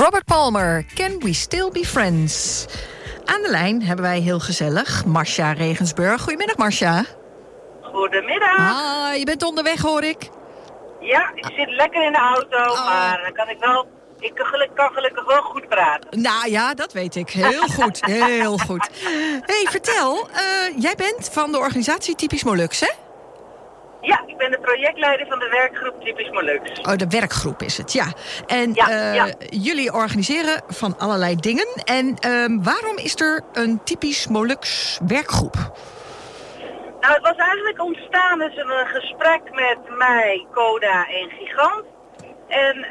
Robert Palmer, Can We Still Be Friends? Aan de lijn hebben wij heel gezellig Marcia Regensburg. Goedemiddag, Marcia. Goedemiddag. Ah, je bent onderweg, hoor ik. Ja, ik zit lekker in de auto, maar dan kan ik kan gelukkig wel goed praten. Nou ja, dat weet ik. Heel goed, heel goed. Hey, vertel, jij bent van de organisatie Typisch Molux, hè? Ja, ik ben de projectleider van de werkgroep Typisch Molux. Oh, de werkgroep is het, ja. En jullie organiseren van allerlei dingen. En waarom is er een Typisch Molux werkgroep? Nou, het was eigenlijk ontstaan dus een gesprek met mij, Coda en Gigant. En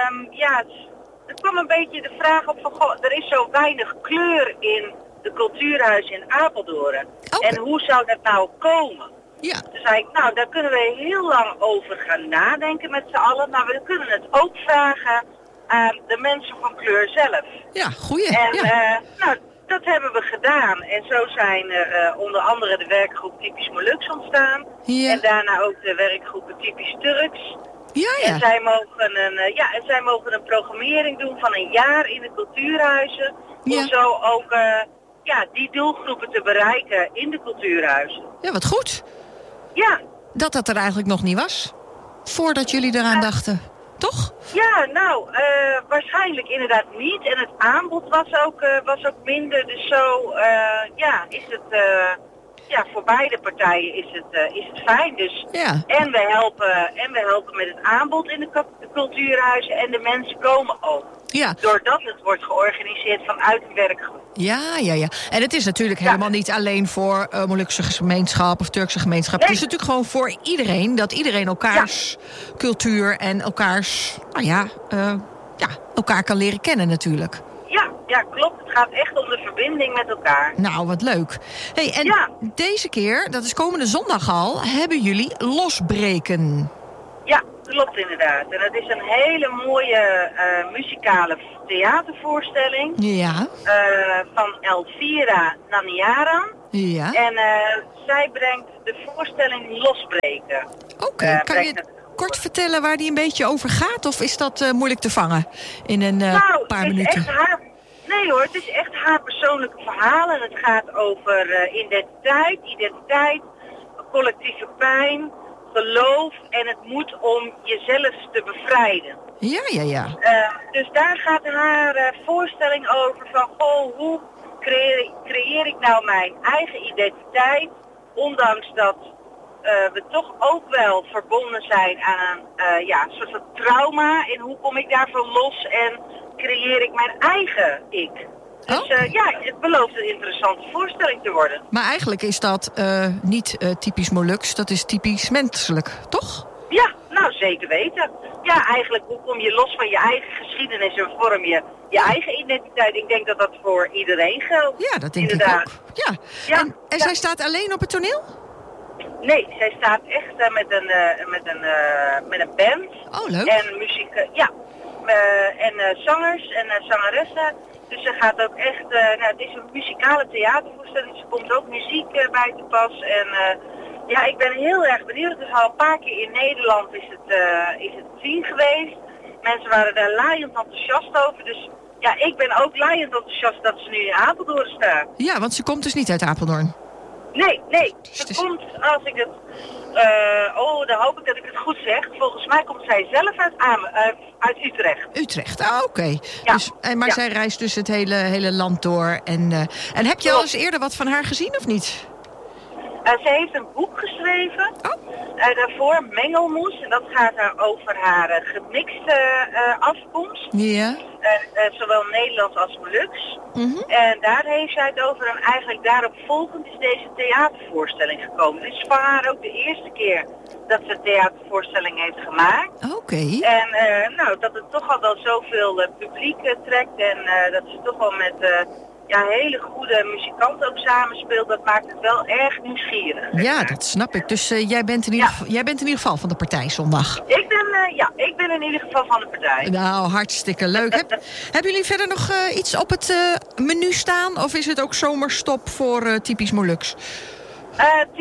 het kwam een beetje de vraag op van, goh, er is zo weinig kleur in de cultuurhuizen in Apeldoorn. Okay. En hoe zou dat nou komen? Ja. Toen zei ik, nou, daar kunnen we heel lang over gaan nadenken met z'n allen. Maar we kunnen het ook vragen aan de mensen van kleur zelf. Ja, goeie. En dat hebben we gedaan. En zo zijn er onder andere de werkgroep Typisch Molux ontstaan. Ja. En daarna ook de werkgroepen Typisch Turks. Ja. En zij mogen een programmering doen van een jaar in de cultuurhuizen. Om zo ook die doelgroepen te bereiken in de cultuurhuizen. Ja, wat goed. Ja. Dat er eigenlijk nog niet was. Voordat jullie eraan dachten. Toch? Ja, nou, waarschijnlijk inderdaad niet. En het aanbod was ook minder. Dus zo, is het... voor beide partijen is het fijn. Dus. Ja. En we helpen met het aanbod in de cultuurhuizen. En de mensen komen ook. Ja. Doordat het wordt georganiseerd vanuit de werkgroep. Ja. En het is natuurlijk helemaal niet alleen voor Molukse gemeenschap of Turkse gemeenschap. Nee. Het is natuurlijk gewoon voor iedereen. Dat iedereen elkaars cultuur en elkaars, elkaar kan leren kennen natuurlijk. Ja, klopt. Het gaat echt om de verbinding met elkaar. Nou, wat leuk. Hey, en deze keer, dat is komende zondag al, hebben jullie Losbreken. Ja, klopt inderdaad. En het is een hele mooie muzikale theatervoorstelling. Ja. Van Elvira Naniaran. Ja. En zij brengt de voorstelling Losbreken. Oké, kan je kort vertellen waar die een beetje over gaat? Of is dat moeilijk te vangen in een paar minuten? Nee hoor, het is echt haar persoonlijke verhaal. En het gaat over identiteit, collectieve pijn, geloof en het moed om jezelf te bevrijden. Ja. Dus daar gaat haar voorstelling over van, hoe creëer ik nou mijn eigen identiteit, ondanks dat we toch ook wel verbonden zijn aan een soort van trauma. En hoe kom ik daarvan los en creëer ik mijn eigen ik. Dus het belooft een interessante voorstelling te worden. Maar eigenlijk is dat niet typisch Molux, dat is typisch menselijk, toch? Ja, nou zeker weten. Ja, eigenlijk hoe kom je los van je eigen geschiedenis en vorm je eigen identiteit. Ik denk dat dat voor iedereen geldt. Ja, dat denk ik ook. Ja. En zij staat alleen op het toneel? Nee, zij staat echt met een band. Oh, leuk. En muziek, en zangers en zangeressen. Dus ze gaat ook echt, het is een muzikale theatervoorstelling. Ze komt ook muziek bij te pas. En ik ben heel erg benieuwd. Het is al een paar keer in Nederland is het te zien geweest. Mensen waren daar laaiend enthousiast over. Dus ja, ik ben ook laaiend enthousiast dat ze nu in Apeldoorn staat. Ja, want ze komt dus niet uit Apeldoorn. Nee. Ze komt, als ik het... dan hoop ik dat ik het goed zeg. Volgens mij komt zij zelf uit Utrecht. Utrecht, oké. Ja. Dus, maar zij reist dus het hele land door. En heb je al eens eerder wat van haar gezien of niet? Ze heeft een boek geschreven. Daarvoor, Mengelmoes. En dat gaat over haar gemixte afkomst. Ja. Zowel Nederlands als Molux. Mm-hmm. En daar heeft zij het over. En eigenlijk daarop volgend is deze theatervoorstelling gekomen. Het is voor haar ook de eerste keer dat ze een theatervoorstelling heeft gemaakt. Oké. En dat het toch al wel zoveel publiek trekt. En dat ze toch wel met... hele goede muzikanten ook samenspeelt, dat maakt het wel erg nieuwsgierig. Ja, dat snap ik. Dus jij bent in ieder geval van de partij zondag. Ik ben in ieder geval van de partij. Nou, hartstikke leuk. Hebben jullie verder nog iets op het menu staan? Of is het ook zomerstop voor Typisch Molux?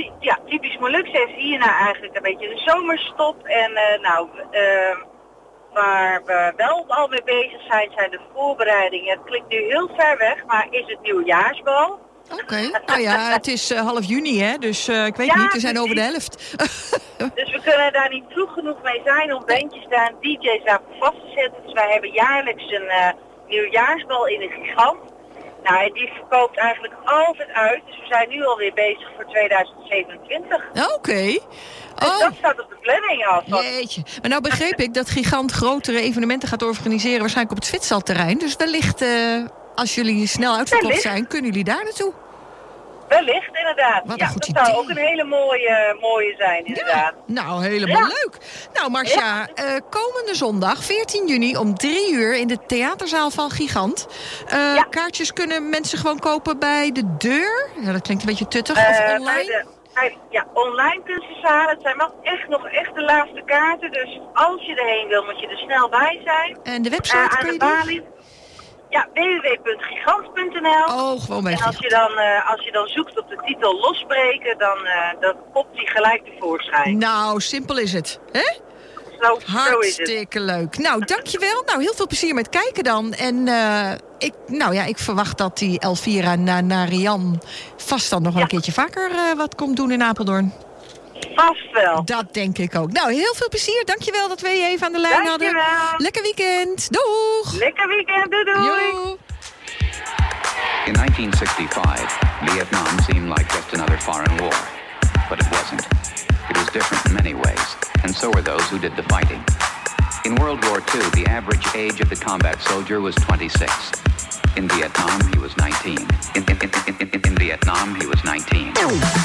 Typisch Molux heeft hierna eigenlijk een beetje de zomerstop. En Waar we wel al mee bezig zijn de voorbereidingen. Het klinkt nu heel ver weg, maar is het nieuwjaarsbal. Oké. Nou ja, het is half juni, hè? Dus ik weet niet, we zijn over de helft. Dus we kunnen daar niet vroeg genoeg mee zijn om bandjes daar en DJ's daar vast te zetten. Dus wij hebben jaarlijks een nieuwjaarsbal in de Gigant. Nou, en die verkoopt eigenlijk altijd uit. Dus we zijn nu alweer bezig voor 2027. Oké. Dus dat staat op de planning al. Jeetje. Maar nou begreep ik dat Gigant grotere evenementen gaat organiseren, waarschijnlijk op het Zwitserterrein. Dus wellicht, als jullie snel uitverkocht zijn, kunnen jullie daar naartoe? Wellicht, inderdaad. Wat een goed dat zou idee. ook een hele mooie zijn, inderdaad. Ja, nou, helemaal leuk. Nou, Marcia, komende zondag, 14 juni, om 3 uur in de theaterzaal van Gigant. Kaartjes kunnen mensen gewoon kopen bij de deur? Ja, dat klinkt een beetje tuttig. Of online? Online kunnen ze halen. Het zijn wel echt de laatste kaarten. Dus als je erheen wil, moet je er snel bij zijn. En de website aan kun de je balie. Ja, www.gigant.nl. Oh, gewoon bij En als je dan zoekt op de titel Losbreken, dan popt die gelijk tevoorschijn. Nou, simpel is het. Hè? Zo is het. Hartstikke leuk. Nou, dankjewel. Nou, heel veel plezier met kijken dan. En ik verwacht dat die Elvira Narian vast dan nog wel een keertje vaker wat komt doen in Apeldoorn. Vast wel. Dat denk ik ook. Nou, heel veel plezier. Dankjewel dat we je even aan de lijn hadden. Lekker weekend. Doeg! Lekker weekend. Doei doei. Yo. In 1965, Vietnam seemed like just another foreign war. But it wasn't. It was different in many ways, and so were those who did the fighting. In World War II, the average age of the combat soldier was 26. In Vietnam, he was 19. In Vietnam, he was 19.